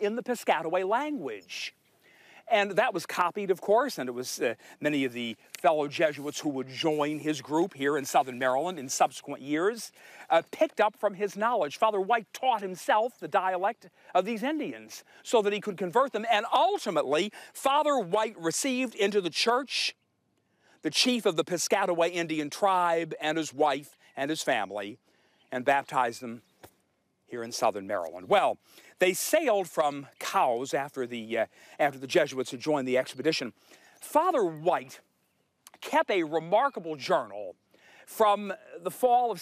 in the Piscataway language. And that was copied, of course, and it was many of the fellow Jesuits who would join his group here in southern Maryland in subsequent years, picked up from his knowledge. Father White taught himself the dialect of these Indians so that he could convert them. And ultimately, Father White received into the church the chief of the Piscataway Indian tribe and his wife and his family, and baptized them here in southern Maryland. Well, they sailed from Cowes after the Jesuits had joined the expedition. Father White kept a remarkable journal from the fall of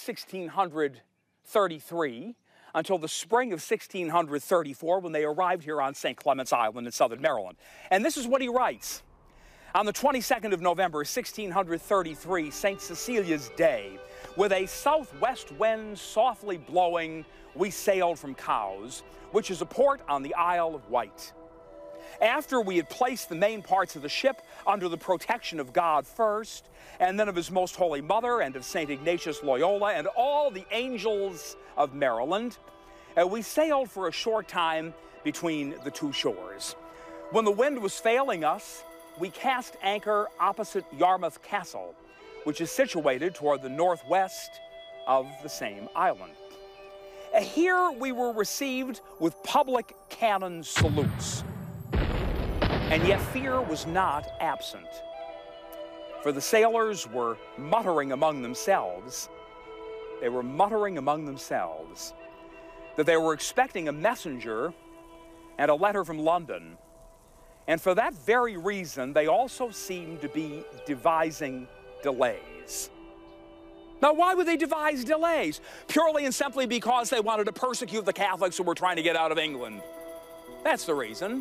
1633 until the spring of 1634 when they arrived here on St. Clement's Island in southern Maryland. And this is what he writes. On the 22nd of November, 1633, St. Cecilia's Day, with a southwest wind softly blowing, we sailed from Cowes, which is a port on the Isle of Wight. After we had placed the main parts of the ship under the protection of God first, and then of his most holy mother, and of St. Ignatius Loyola, and all the angels of Maryland, we sailed for a short time between the two shores. When the wind was failing us, we cast anchor opposite Yarmouth Castle, which is situated toward the northwest of the same island. Here we were received with public cannon salutes, and yet fear was not absent, for the sailors were muttering among themselves. They were muttering among themselves that they were expecting a messenger and a letter from London. And for that very reason, they also seemed to be devising delays. Now, why would they devise delays? Purely and simply because they wanted to persecute the Catholics who were trying to get out of England. That's the reason.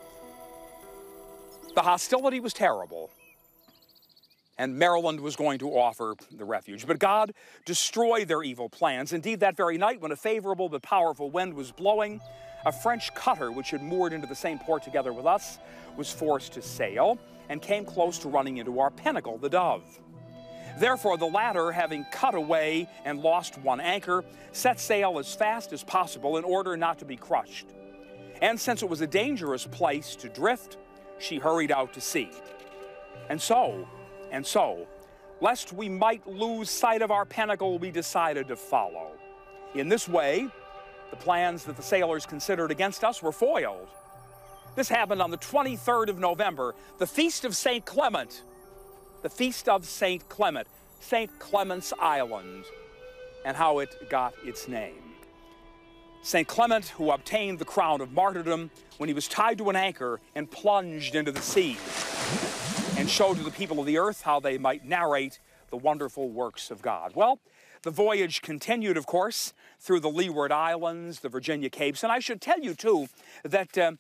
The hostility was terrible, and Maryland was going to offer the refuge. But God destroyed their evil plans. Indeed, that very night, when a favorable but powerful wind was blowing, a French cutter, which had moored into the same port together with us, was forced to sail and came close to running into our pinnacle, the Dove. Therefore, the latter, having cut away and lost one anchor, set sail as fast as possible in order not to be crushed. And since it was a dangerous place to drift, she hurried out to sea. And so, lest we might lose sight of our pinnacle, we decided to follow. In this way, the plans that the sailors considered against us were foiled. This happened on the 23rd of November, the Feast of St. Clement. The Feast of St. Clement, St. Clement's Island, and how it got its name. St. Clement, who obtained the crown of martyrdom when he was tied to an anchor and plunged into the sea, and showed to the people of the earth how they might narrate the wonderful works of God. Well, the voyage continued, of course, through the Leeward Islands, the Virginia Capes, and I should tell you, too, that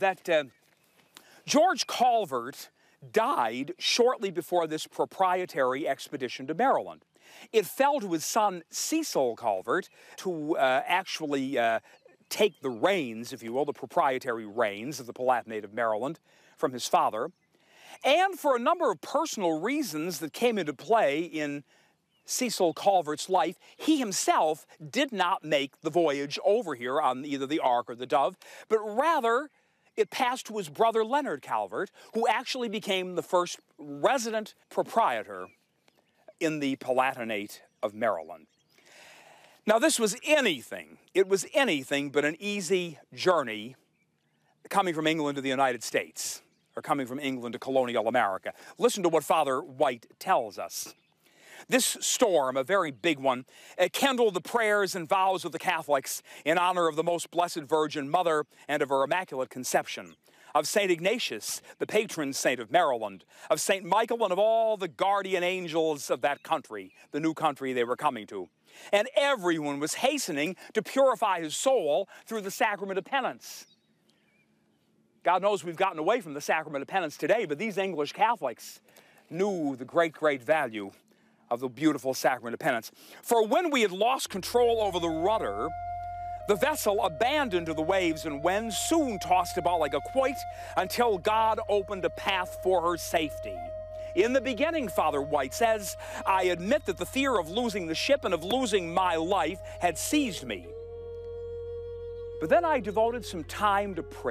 George Calvert died shortly before this proprietary expedition to Maryland. It fell to his son Cecil Calvert to actually take the reins, if you will, the proprietary reins of the Palatinate of Maryland from his father. And for a number of personal reasons that came into play in Cecil Calvert's life, he himself did not make the voyage over here on either the Ark or the Dove, but rather it passed to his brother Leonard Calvert, who actually became the first resident proprietor in the Palatinate of Maryland. Now, this was anything but an easy journey coming from England to the United States, or coming from England to colonial America. Listen to what Father White tells us. This storm, a very big one, kindled the prayers and vows of the Catholics in honor of the Most Blessed Virgin Mother and of her Immaculate Conception, of St. Ignatius, the patron saint of Maryland, of St. Michael, and of all the guardian angels of that country, the new country they were coming to. And everyone was hastening to purify his soul through the sacrament of penance. God knows we've gotten away from the sacrament of penance today, but these English Catholics knew the great, great value of the beautiful sacrament of penance. For when we had lost control over the rudder, the vessel, abandoned to the waves and winds, soon tossed about like a quoit until God opened a path for her safety. In the beginning, Father White says, I admit that the fear of losing the ship and of losing my life had seized me. But then I devoted some time to prayer.